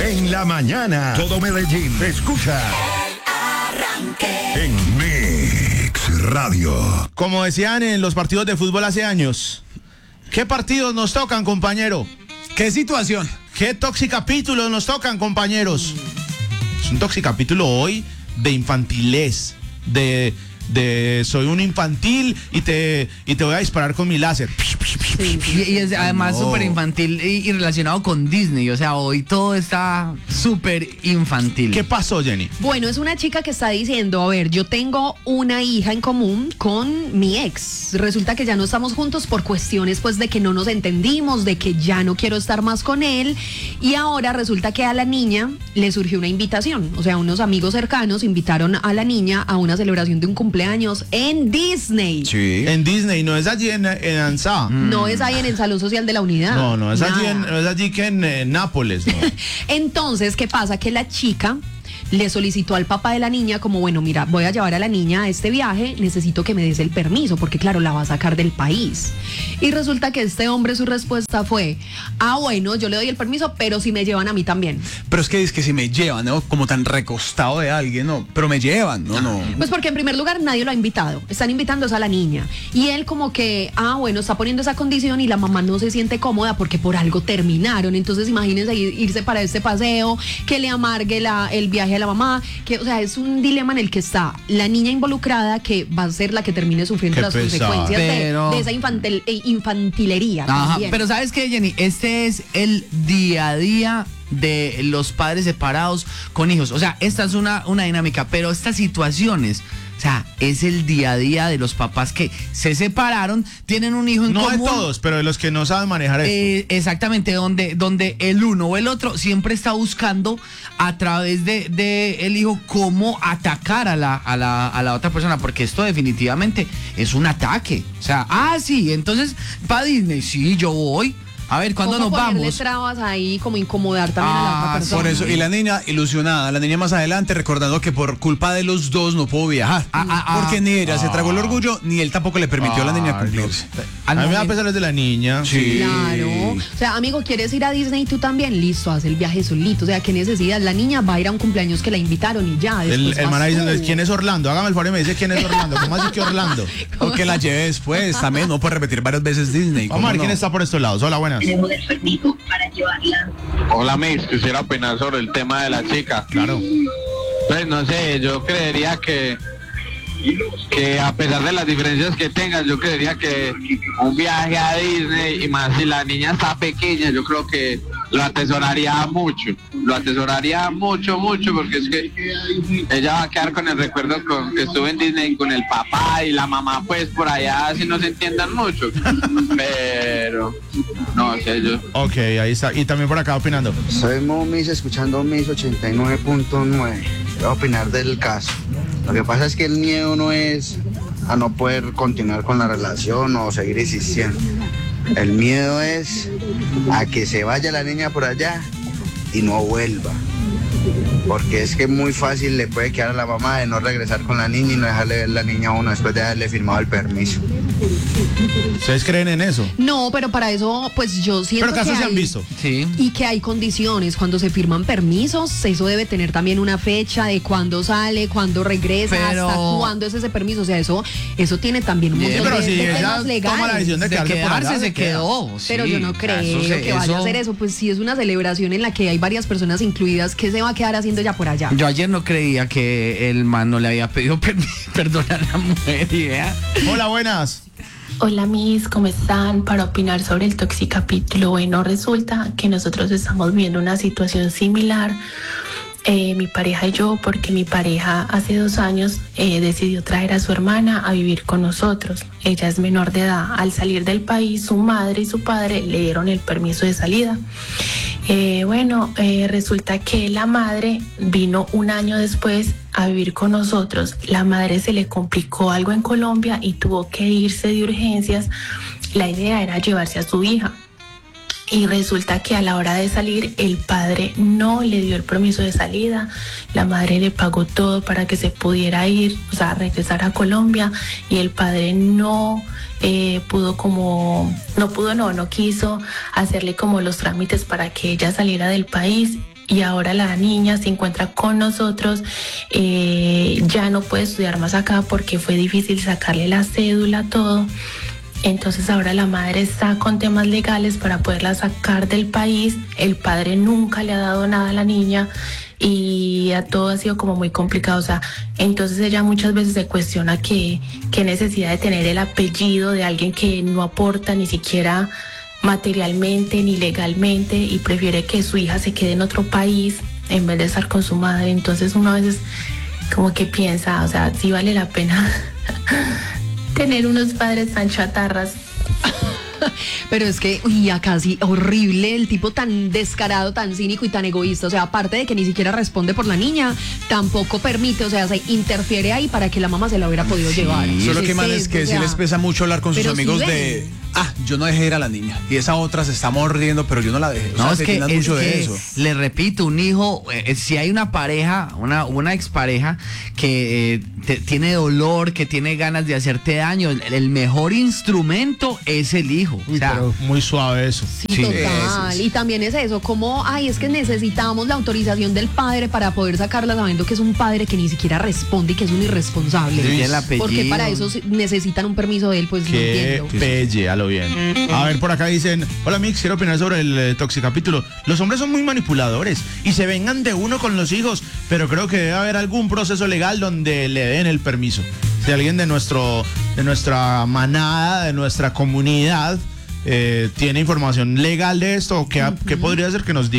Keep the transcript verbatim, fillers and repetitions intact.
En la mañana, todo Medellín escucha El Arranque. en Mix Radio. Como decían en los partidos de fútbol hace años, ¿qué partidos nos tocan, compañero? ¿Qué situación? ¿Qué toxicapítulos nos tocan, compañeros? Es un toxicapítulo hoy de infantilez, de, de soy un infantil y te, y te voy a disparar con mi láser. Sí, sí. Y, y es además súper no. infantil y, y relacionado con Disney. O sea, hoy todo está súper infantil. ¿Qué pasó, Jenny? Bueno, es una chica que está diciendo, a ver, yo tengo una hija en común con mi ex. Resulta que ya no estamos juntos por cuestiones pues de que no nos entendimos, de que ya no quiero estar más con él. Y ahora resulta que a la niña le surgió una invitación. O sea, unos amigos cercanos invitaron a la niña a una celebración de un cumpleaños en Disney. Sí. En Disney, no es allí en, en Ansá. No es ahí en el Salón Social de la Unidad. No, no es allí, Nada. en, no es allí que en eh, Nápoles, no. Entonces, ¿qué pasa? Que la chica le solicitó al papá de la niña como, bueno, mira, voy a llevar a la niña a este viaje, necesito que me des el permiso, porque claro, la va a sacar del país. Y resulta que este hombre, su respuesta fue, ah, bueno, yo le doy el permiso, pero si me llevan a mí también. Pero es que es que si me llevan, ¿no? Como tan recostado de alguien, ¿no? Pero me llevan, no, no. Pues porque en primer lugar nadie lo ha invitado, están invitando a la niña. Y él como que, ah, bueno, está poniendo esa condición y la mamá no se siente cómoda porque por algo terminaron. Entonces imagínense ir- irse para este paseo, que le amargue la, el viaje a la mamá, que, o sea, es un dilema en el que está la niña involucrada, que va a ser la que termine sufriendo Qué las pesado. consecuencias de- Pero- de, esa infantil, eh, infantilería. Ajá, también. pero ¿sabes qué, Jenny? Este es el día a día de los padres separados con hijos. O sea, esta es una, una dinámica, pero estas situaciones, o sea, es el día a día de los papás que se separaron, tienen un hijo en No de común. todos, pero de los que no saben manejar esto. Eh, exactamente, donde, donde el uno o el otro siempre está buscando a través de, de el hijo cómo atacar a la, a, la, a la otra persona, porque esto definitivamente es un ataque. O sea, ah, sí, entonces, para Disney, sí, yo voy. A ver, ¿cuándo ¿Cómo nos ponerle vamos? trabas ahí, como incomodar también a la Ah, otra persona? Por eso, y la niña ilusionada, la niña más adelante recordando que por culpa de los dos no pudo viajar. Ah, ah, ah. porque ni ella se tragó el orgullo, ni él tampoco le permitió a la niña Ay, cumplirse. A mí me da pesar de la niña. Sí. Claro. O sea, amigo, ¿quieres ir a Disney tú también? Listo, haz el viaje solito. O sea, ¿qué necesidad? La niña va a ir a un cumpleaños que la invitaron y ya. El, después el vas man ahí tú. diciendo, ¿quién es Orlando? Hágame el favor y me dice quién es Orlando. ¿Cómo así que Orlando? O que la lleve después, también, no puede repetir varias veces Disney. Vamos a ver ¿cómo quién no? está por estos lados. Hola, buenas. Tenemos el permiso para llevarla. Hola, Mix, quisiera opinar sobre el tema de la chica. Claro. Pues no sé, yo creería que que a pesar de las diferencias que tengas, yo creería que un viaje a Disney, y más si la niña está pequeña, yo creo que lo atesoraría mucho, lo atesoraría mucho, mucho, porque es que ella va a quedar con el recuerdo con que estuvo en Disney con el papá y la mamá, pues por allá si no se entiendan mucho, pero no sé, yo Ok, ahí está. Y también por acá opinando. Soy Momis escuchando Mis ochenta y nueve punto nueve. Voy a opinar del caso. Lo que pasa es que el miedo no es a no poder continuar con la relación o seguir existiendo. El miedo es a que se vaya la niña por allá y no vuelva. Porque es que muy fácil le puede quedar a la mamá de no regresar con la niña y no dejarle ver la niña a uno después de haberle firmado el permiso. ¿Ustedes creen en eso? No, pero para eso, pues yo siento Pero casos que se han hay- visto. Sí. Y que hay condiciones. Cuando se firman permisos, eso debe tener también una fecha de cuándo sale, cuándo regresa, Pero- hasta cuándo es ese permiso. O sea, eso eso tiene también un Sí, montón pero de, si de ella temas toma legales. la decisión de De quedarse, por quedarse allá, se queda. quedó. Pero sí. yo no creo Eso se- que vaya a eso- hacer eso. Pues si es una celebración en la que hay varias personas incluidas, ¿qué se va a quedar haciendo ya por allá? Yo ayer no creía que el man no le había pedido per- perdón a la mujer, y vea. Hola, buenas. Hola, Miss, ¿cómo están? Para opinar sobre el toxicapítulo, bueno, resulta que nosotros estamos viendo una situación similar, eh, mi pareja y yo, porque mi pareja hace dos años eh, decidió traer a su hermana a vivir con nosotros. Ella es menor de edad. Al salir del país, su madre y su padre le dieron el permiso de salida. Eh, bueno, eh, resulta que la madre vino un año después a vivir con nosotros. La madre se le complicó algo en Colombia y tuvo que irse de urgencias. La idea era llevarse a su hija. Y resulta que a la hora de salir el padre no le dio el permiso de salida, la madre le pagó todo para que se pudiera ir, o sea, regresar a Colombia, y el padre no eh, pudo como, no pudo, no, no quiso hacerle como los trámites para que ella saliera del país. y ahora la niña se encuentra con nosotros, eh, ya no puede estudiar más acá porque fue difícil sacarle la cédula, todo. Entonces ahora la madre está con temas legales para poderla sacar del país. El padre nunca le ha dado nada a la niña y a todo ha sido como muy complicado. O sea, entonces ella muchas veces se cuestiona que, qué necesidad de tener el apellido de alguien que no aporta ni siquiera materialmente ni legalmente y prefiere que su hija se quede en otro país en vez de estar con su madre. Entonces uno a veces como que piensa, o sea, sí vale la pena tener unos padres tan chatarras. Pero es que, uy, acá sí, horrible, el tipo tan descarado, tan cínico y tan egoísta. O sea, aparte de que ni siquiera responde por la niña, tampoco permite, o sea, se interfiere ahí para que la mamá se la hubiera podido llevar. Solo Ese que man es sesgo, que o sí sea, les pesa mucho hablar con sus pero amigos sí de, ven. ah, yo no dejé ir a la niña y esa otra se está mordiendo, pero yo no la dejé. O No, sea, es se que, llenan es mucho de que, eso. le repito, un hijo, eh, si hay una pareja, una, una expareja que eh, te- tiene dolor, que tiene ganas de hacerte daño, el, el mejor instrumento es el hijo. Uy, o sea, pero muy suave eso. Sí, Sí, total. sí, sí. Y también es eso, como, ay, es que necesitamos la autorización del padre para poder sacarla sabiendo que es un padre que ni siquiera responde y que es un irresponsable. Sí, el apellido. Porque para eso sí necesitan un permiso de él, pues no Qué entiendo. pelle, a lo bien. A ver, por acá dicen, hola Mix, quiero opinar sobre el eh, toxicapítulo. Los hombres son muy manipuladores y se vengan de uno con los hijos, pero creo que debe haber algún proceso legal donde le den el permiso. Si alguien de nuestro, de nuestra manada, de nuestra comunidad, eh, tiene información legal de esto, ¿qué, ¿qué podría ser que nos diga?